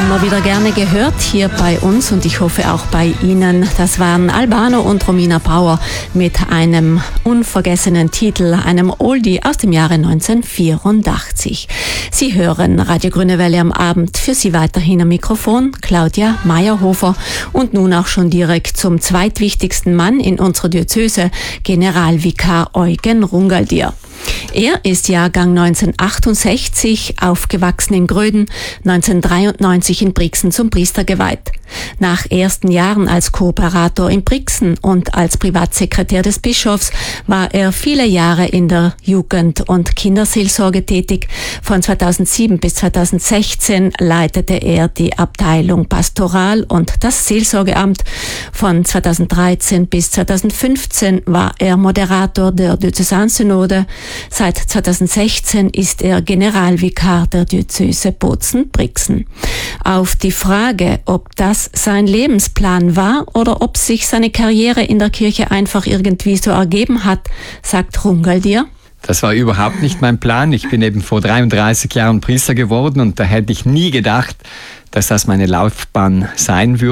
immer wieder gerne gehört hier bei uns und ich hoffe auch bei Ihnen. Das waren Albano und Romina Power mit einem unvergessenen Titel, einem Oldie aus dem Jahre 1984. Sie hören Radio Grüne Welle am Abend. Für Sie weiterhin am Mikrofon Claudia Meyerhofer und nun auch schon direkt zum zweitwichtigsten Mann in unserer Diözese, Generalvikar Eugen Rungaldier. Er ist Jahrgang 1968, aufgewachsen in Gröden, 1993 in Brixen zum Priester geweiht. Nach ersten Jahren als Kooperator in Brixen und als Privatsekretär des Bischofs war er viele Jahre in der Jugend- und Kinderseelsorge tätig. Von 2007 bis 2016 leitete er die Abteilung Pastoral und das Seelsorgeamt. Von 2013 bis 2015 war er Moderator der Diözesansynode. Seit 2016 ist er Generalvikar der Diözese Bozen-Brixen. Auf die Frage, ob das sein Lebensplan war oder ob sich seine Karriere in der Kirche einfach irgendwie so ergeben hat, sagt Rungaldier: Das war überhaupt nicht mein Plan. Ich bin eben vor 33 Jahren Priester geworden und da hätte ich nie gedacht, dass das meine Laufbahn sein würde.